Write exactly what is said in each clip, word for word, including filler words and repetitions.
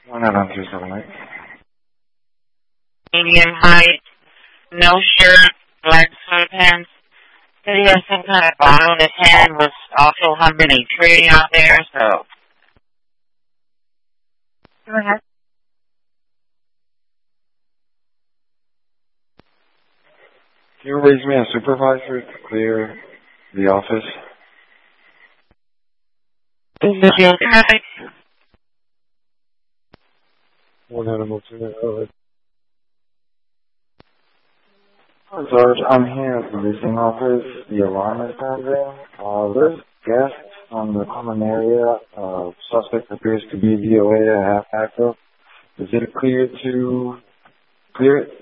one nine three seven eight. Medium height, no shirt, black sweatpants. Did he have some kind of bottle in his hand? Was also humping a tree out there, so. Go ahead. Can you raise me a supervisor to clear the office? Is this your traffic? One animal to the Sarge, I'm here at the leasing office. The alarm is buzzing. Uh, there's guests on the common area. Uh, suspect appears to be D O A at half active. Is it clear to clear it?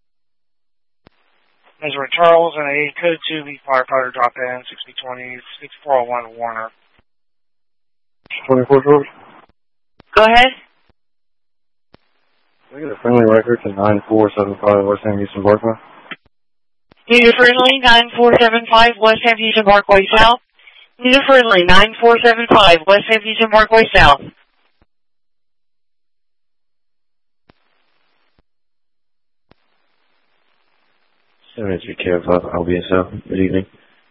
Mister Charles and a code two B firefighter drop in sixty twenty six four oh one Warner. twenty-four George. Go ahead. Can I get a friendly record to nine four seven five West Ham Houston Parkway? User friendly nine four seven five West Ham Houston Parkway South. User friendly nine four seven five West Ham Houston Parkway South. seventy-three K F L B S L. Good evening.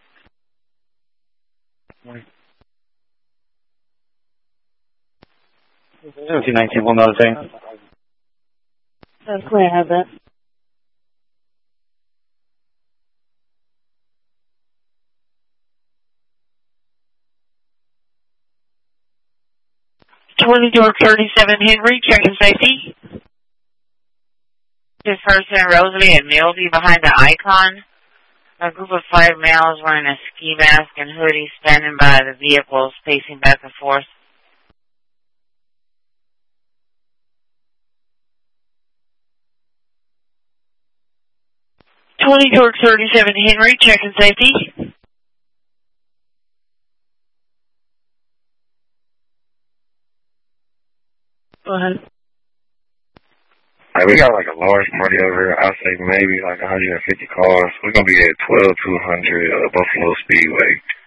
seventeen nineteen, one another thing. That's clear, I have that. twenty George thirty-seven Henry, checking safety. This person, Rosalie and Mildy, behind the icon. A group of five males wearing a ski mask and hoodie standing by the vehicles, pacing back and forth. twenty George thirty-seven Henry, checking safety. Go ahead. Right, we got like a large party over here. I'd say maybe like one hundred fifty cars. We're going to be at twelve two hundred uh, Buffalo Speedway.